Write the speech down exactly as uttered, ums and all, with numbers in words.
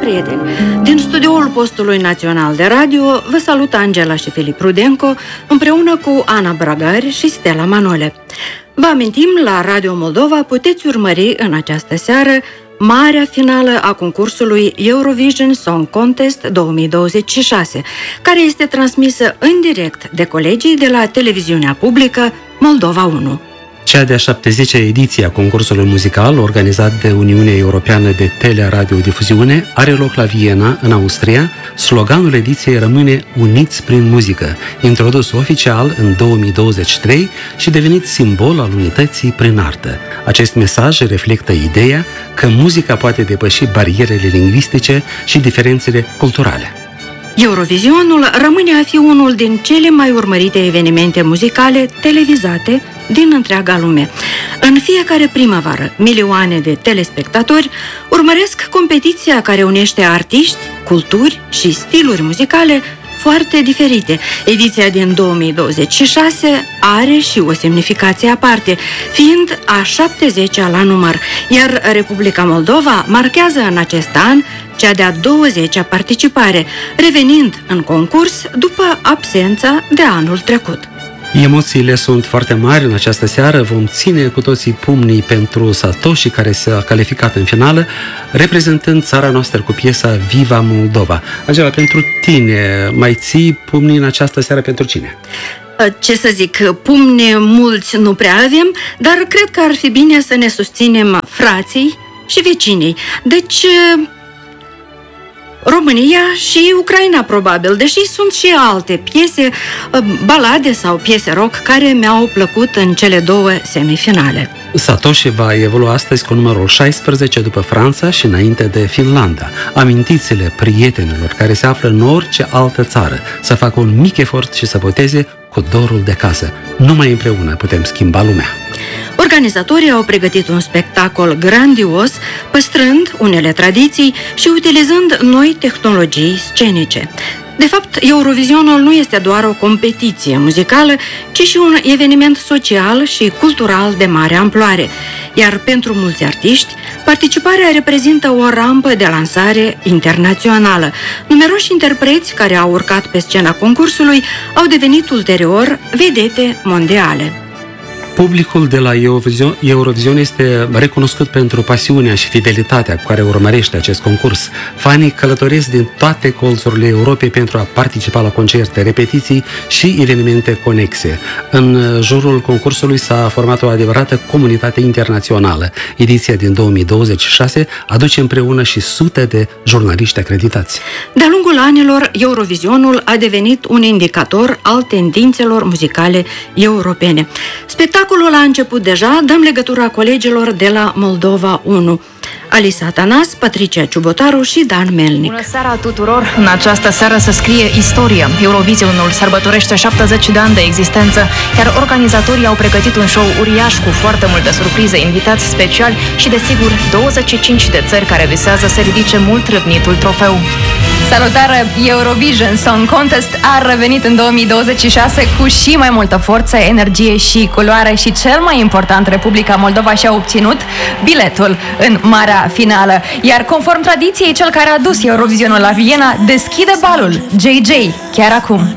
prieteni! Din studioul Postului Național de Radio vă salută Angela și Filip Rudenco împreună cu Ana Bragari și Stella Manole. Vă amintim, la Radio Moldova puteți urmări în această seară marea finală a concursului Eurovision Song Contest două mii douăzeci și șase, care este transmisă în direct de colegii de la televiziunea publică Moldova unu. Cea de-a șaptezecea ediție a concursului muzical, organizat de Uniunea Europeană de Teleradiodifuziune, are loc la Viena, în Austria. Sloganul ediției rămâne Uniți prin muzică, introdus oficial în două mii douăzeci și trei și devenit simbol al unității prin artă. Acest mesaj reflectă ideea că muzica poate depăși barierele lingvistice și diferențele culturale. Eurovizionul rămâne a fi unul din cele mai urmărite evenimente muzicale televizate din întreaga lume. În fiecare primăvară, milioane de telespectatori urmăresc competiția care unește artiști, culturi și stiluri muzicale foarte diferite. Ediția din două mii douăzeci și șase are și o semnificație aparte, fiind a șaptezecea la număr, iar Republica Moldova marchează în acest an cea de-a douăzecea participare, revenind în concurs după absența de anul trecut. Emoțiile sunt foarte mari în această seară. Vom ține cu toții pumnii pentru Satoshi, care s-a calificat în finală, reprezentând țara noastră cu piesa Viva Moldova. Angela, pentru tine, mai ții pumnii în această seară pentru cine? Ce să zic, pumni mulți nu prea avem, dar cred că ar fi bine să ne susținem frații și vecinii. Deci România și Ucraina, probabil, deși sunt și alte piese, balade sau piese rock care mi-au plăcut în cele două semifinale. Satoshi va evolua astăzi cu numărul șaisprezece după Franța și înainte de Finlanda. Amintiți-le prietenilor care se află în orice altă țară să facă un mic efort și să voteze cu dorul de casă. Numai împreună putem schimba lumea. Organizatorii au pregătit un spectacol grandios, păstrând unele tradiții și utilizând noi tehnologii scenice. De fapt, Eurovizionul nu este doar o competiție muzicală, ci și un eveniment social și cultural de mare amploare. Iar pentru mulți artiști, participarea reprezintă o rampă de lansare internațională. Numeroși interpreți care au urcat pe scena concursului au devenit ulterior vedete mondiale. Publicul de la Eurovision, Eurovision este recunoscut pentru pasiunea și fidelitatea cu care urmărește acest concurs. Fanii călătoresc din toate colțurile Europei pentru a participa la concerte, repetiții și evenimente conexe. În jurul concursului s-a format o adevărată comunitate internațională. Ediția din două mii douăzeci și șase aduce împreună și sute de jurnaliști acreditați. De-a lungul anilor, Eurovisionul a devenit un indicator al tendințelor muzicale europene. Spectacolul a început deja, dăm legătura colegilor de la Moldova unu. Alisa Atanas, Patricia Ciubotaru și Dan Melnic. Bună seara tuturor! În această seară se scrie istorie. Eurovisionul sărbătorește șaptezeci de ani de existență, iar organizatorii au pregătit un show uriaș cu foarte multe surprize, invitați speciali și, desigur, douăzeci și cinci de țări care visează să ridice mult râvnitul trofeu. Salutare! Eurovision Song Contest a revenit în două mii douăzeci și șase cu și mai multă forță, energie și culoare și, cel mai important, Republica Moldova și-a obținut biletul în marea finală. Iar conform tradiției, cel care a dus Eurovisionul la Viena deschide balul, J J, chiar acum.